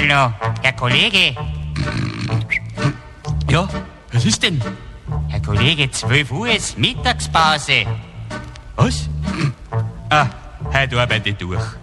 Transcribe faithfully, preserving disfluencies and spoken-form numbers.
Hallo, Herr Kollege. Ja, was ist denn? Herr Kollege, zwölf Uhr ist Mittagspause. Was? Ah, heute arbeite ich durch.